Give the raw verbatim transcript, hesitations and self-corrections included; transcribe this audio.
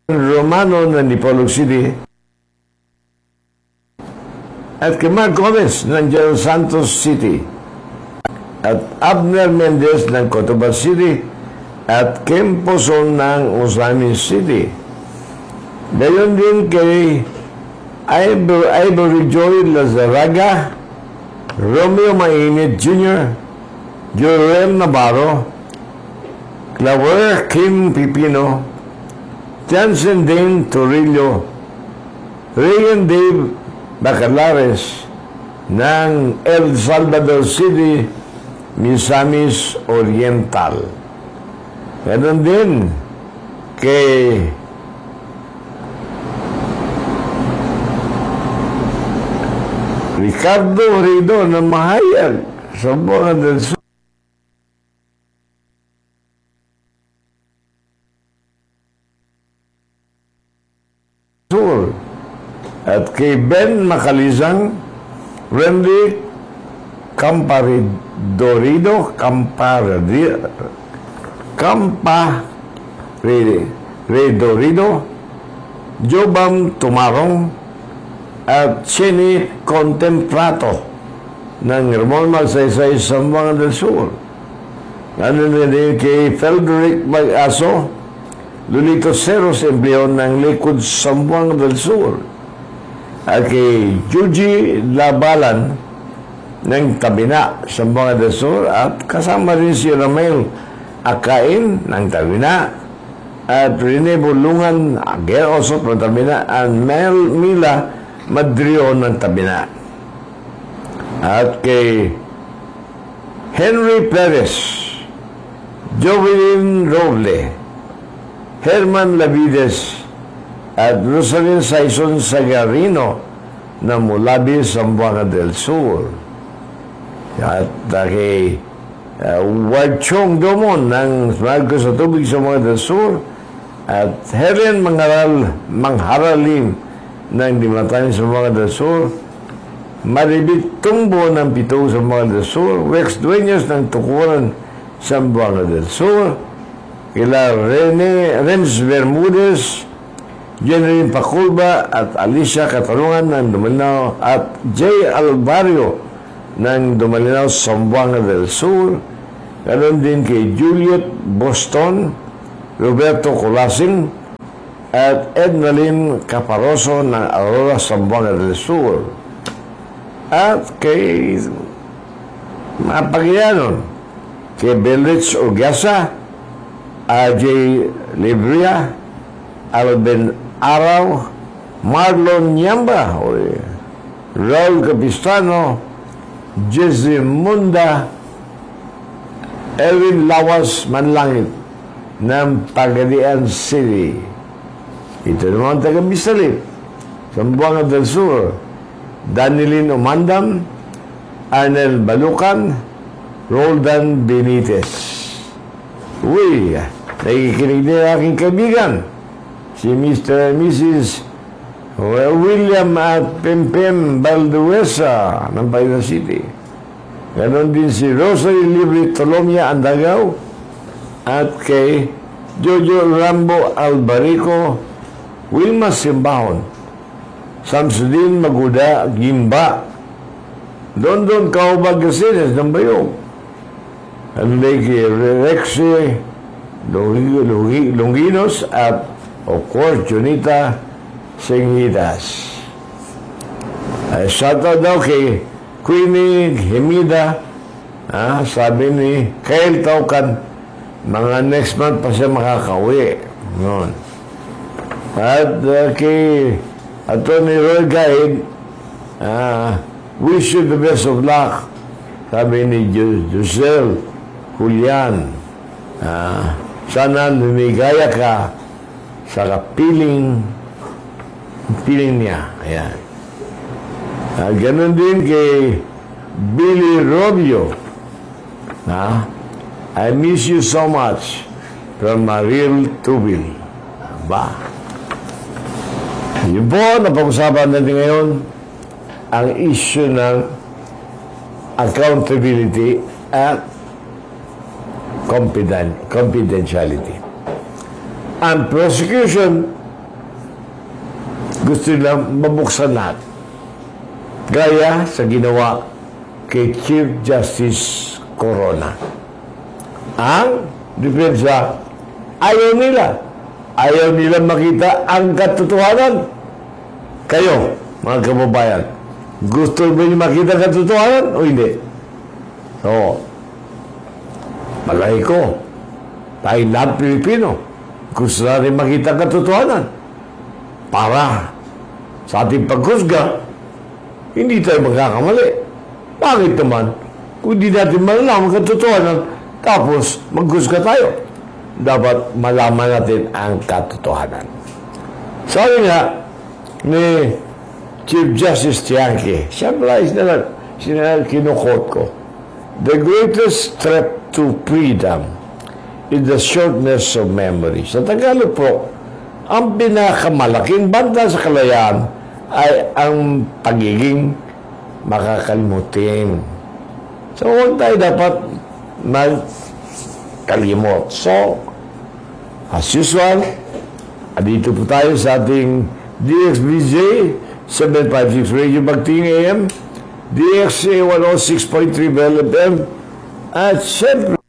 Romano ng Dipolog City at kay Mark Gomez ng General Santos City at Abner Mendez ng Cotabato City at Kim Poson ng Osamis City. Gayon din kay Ivor, Ivory Joy Lazaraga, Romeo Mainit Junior, Joel Navarro, Claver Kim Pipino, Jansen Dane Torillo, Regan Dave Bacalares ng El Salvador City, Misamis Oriental. Ganon din kay Ricardo Rido ng Mahayag sa Buanga del Sur. At kay Ben Macalizang, Renly Camparidorido, Camparidorido, Camparidorido, Jobam Tumarong, at Chini Contemplato ng Ramon Magsaysay sa Buanga del Sur. Ano din kay Felderic Mag-aso, Lolito Ceros, empleo ng Likud sa Buanga del Sur. At kay Juji Labalan ng Tabina sa Buanga del Sur, at kasama rin si Ramel Akain ng Tabina, at Rene Bulungan Agueroso ng Tabina, at Mel Mila Madrio ng Tabina. At kay Henry Perez, Jovelyn Roble, Herman Lavides, at Rosalyn Saison Sagarino na Mulabi sa Buanga del Sur. At uh, kay uh, Ward Chong Domon ng Smargo sa Tubig sa Buanga del Sur, at Helen Mangaral Mangharalim ng Dimatanin sa Buanga del Sur, Maribit Tumbo ng Pito sa Buanga del Sur, Rex Dueñas ng Tukuran sa Buanga del Sur, kila Rene Renz Bermudez, Jenny Paculba at Alicia Katarungan ng Dumalinaw, at Jay Alvario ng Dumalinaw sa Buanga del Sur. Ganon din kay Juliet Boston, Roberto Colasing, at Ednalyn Caparoso ng Aurora sa Buanga del Sur. At kay Mapagyanon, kay Belrich Orgasa, A J Libria, Alben Araw, Marlon Nyamba, Raul Capistano, Jesse Munda, Erwin Lawas Manlangit ng Pagadian City. Ito naman taga Bisalip sa Buanga del Sur, Danilin Umandam, Arnel Balukan, Roldan Benitez. Uy, nakikinig din aking kaibigan, si Mister and Missus William at Pimpim Balduesa ng Payda City. Ganon din si Rosary Libre Tolomia Andagaw, at kay Jojo Rambo Albarico, Wilma Simbahon, Samsudin Maguda Gimba, Dondon Kaubag Gasines ng Bayog, ano din kay Rexie Longinos, at of course Junita Singhidas. Ay, shoutout daw kay Queenie Hemida, ah, sabi ni Kyle Taukan, mga next month pa siya makakauwi. Noon. At uh, kay Atty. Roy Gaig, ah, wish you the best of luck, sabi ni Giselle Julian. Ah, sana lumigaya ka sa kapiling piling niya. Ayan. At ganun din kay Billy Robio. Ha? I miss you so much from Maril Tubil. Ba? Yun po, napag-usapan natin ngayon ang issue ng accountability at confidentiality. Ang prosecution gusto nila mabuksan lahat. Gaya sa ginawa kay Chief Justice Corona. Ang depensa, ayaw nila. Ayaw nila makita ang katotohanan. Kayo, mga kababayan, gusto ba niyo makita ang katotohanan o hindi? So, malay ko, tayo lahat Pilipino, gusto natin makita ang katotohanan. Para sa ating pagkusga, hindi tayo magkakamali. Bakit naman? Kung hindi natin malalaman ang katotohanan, tapos magkusga tayo. Dapat malaman natin ang katotohanan. Sabi nga ni Chief Justice Tiangque, siya pala is na kinukot ko, the greatest threat to freedom is the shortness of memory. Sa Tagalog po, ang pinakamalaking banta sa kalayaan ay ang pagiging makakalimutin. So, huwag tayo dapat magkalimot. So, as usual, dito po tayo sa ating D X B J seven fifty-six Radio Bagting A M, D X A one oh six point three Bell F M, at syempre